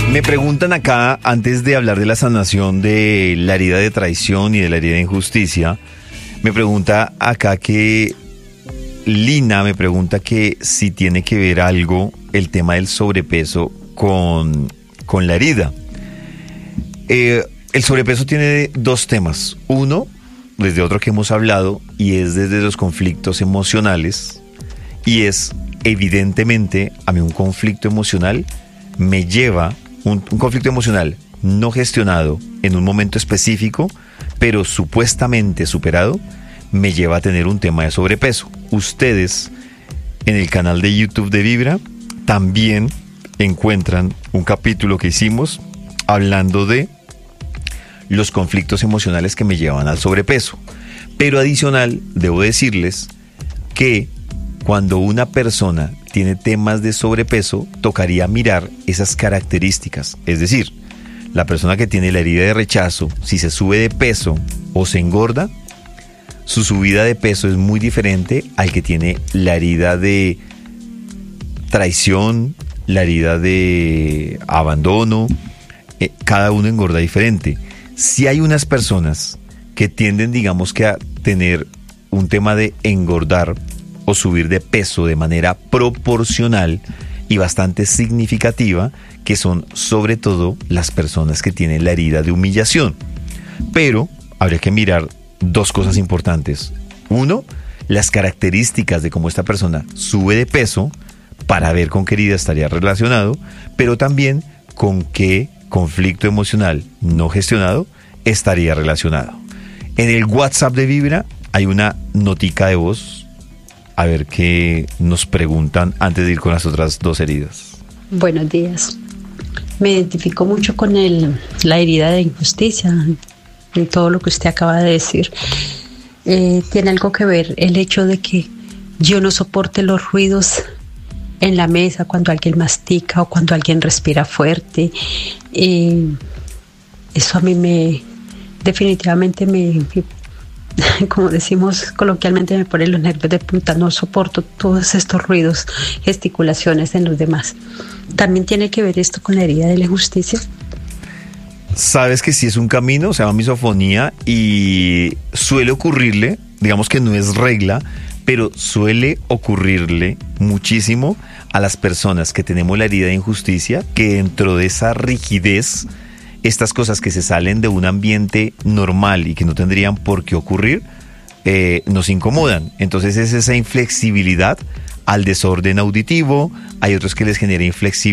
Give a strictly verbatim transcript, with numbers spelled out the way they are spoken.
Me preguntan acá, antes de hablar de la sanación de la herida de traición y de la herida de injusticia, me pregunta acá que Lina me pregunta que si tiene que ver algo el tema del sobrepeso con, con la herida. Eh, el sobrepeso tiene dos temas. Uno, desde otro que hemos hablado, y es desde los conflictos emocionales. Y es, evidentemente, a mí un conflicto emocional me lleva, un, un conflicto emocional no gestionado en un momento específico, pero supuestamente superado, me lleva a tener un tema de sobrepeso. Ustedes, en el canal de YouTube de Vibra, también encuentran un capítulo que hicimos hablando de los conflictos emocionales que me llevan al sobrepeso. Pero adicional, debo decirles que cuando una persona tiene temas de sobrepeso, tocaría mirar esas características. Es decir, la persona que tiene la herida de rechazo, si se sube de peso o se engorda, su subida de peso es muy diferente al que tiene la herida de traición, la herida de abandono. Eh, cada uno engorda diferente. Si hay unas personas que tienden, digamos que a tener un tema de engordar o subir de peso de manera proporcional y bastante significativa, que son sobre todo las personas que tienen la herida de humillación. Pero habría que mirar dos cosas importantes. Uno, las características de cómo esta persona sube de peso para ver con qué herida estaría relacionado, pero también con qué conflicto emocional no gestionado estaría relacionado. En el WhatsApp de Vibra hay una notica de voz, a ver qué nos preguntan antes de ir con las otras dos heridas. Buenos días. Me identifico mucho con el, la herida de injusticia, de todo lo que usted acaba de decir. Eh, tiene algo que ver el hecho de que yo no soporte los ruidos en la mesa cuando alguien mastica o cuando alguien respira fuerte. Eh, eso a mí me definitivamente me, me, como decimos coloquialmente, me pone los nervios de punta. No soporto todos estos ruidos, gesticulaciones en los demás. ¿También tiene que ver esto con la herida de la injusticia? Sabes que sí es un camino, se llama misofonía y suele ocurrirle, digamos que no es regla, pero suele ocurrirle muchísimo a las personas que tenemos la herida de injusticia, que dentro de esa rigidez, estas cosas que se salen de un ambiente normal y que no tendrían por qué ocurrir, eh, nos incomodan. Entonces es esa inflexibilidad al desorden auditivo. Hay otros que les genera inflexibilidad